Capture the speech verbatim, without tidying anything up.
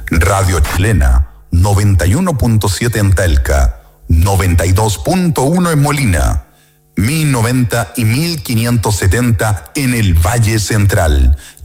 Radio Chilena, noventa y uno punto siete en Talca, noventa y dos punto uno en Molina, mil noventa y mil quinientos setenta en el Valle Central,